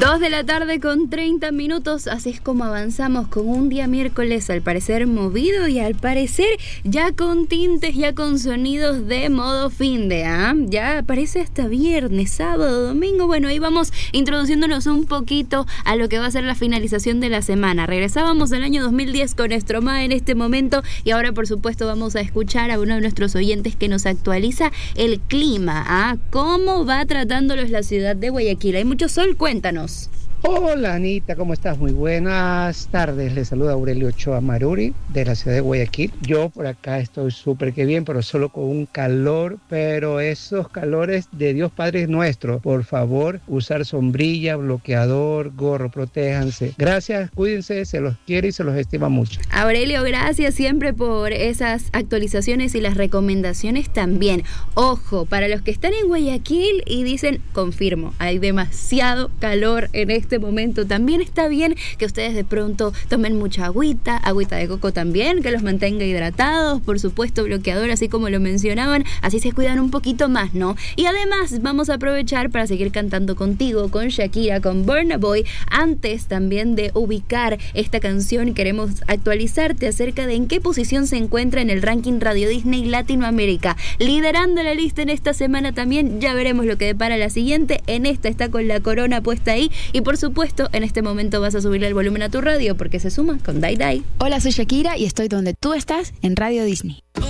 2 de la tarde con 30 minutos, así es como avanzamos con un día miércoles al parecer movido y al parecer ya con tintes, ya con sonidos de modo fin de, ya parece hasta viernes, sábado, domingo. Bueno, ahí vamos introduciéndonos un poquito a lo que va a ser la finalización de la semana. Regresábamos al año 2010 con Stromae en este momento y ahora por supuesto vamos a escuchar a uno de nuestros oyentes que nos actualiza el clima, cómo va tratándolos la ciudad de Guayaquil. Hay mucho sol, cuéntanos. Hola Anita, ¿cómo estás? Muy buenas tardes. Les saluda Aurelio Ochoa Maruri de la ciudad de Guayaquil. Yo por acá estoy súper que bien, pero solo con un calor, pero esos calores de Dios Padre nuestro. Por favor, usar sombrilla, bloqueador, gorro, protéjanse. Gracias, cuídense, se los quiere y se los estima mucho. Aurelio, gracias siempre por esas actualizaciones y las recomendaciones también. Ojo, para los que están en Guayaquil y dicen, confirmo, hay demasiado calor en este momento. También está bien que ustedes de pronto tomen mucha agüita de coco también, que los mantenga hidratados, por supuesto bloqueador, así como lo mencionaban, así se cuidan un poquito más, ¿no? Y además vamos a aprovechar para seguir cantando contigo, con Shakira, con Burna Boy. Antes también de ubicar esta canción, queremos actualizarte acerca de en qué posición se encuentra en el ranking Radio Disney Latinoamérica, liderando la lista en esta semana también. Ya veremos lo que depara la siguiente. En esta está con la corona puesta ahí y por supuesto en este momento vas a subirle el volumen a tu radio porque se suma con Dai Dai. Hola, soy Shakira y estoy donde tú estás en Radio Disney.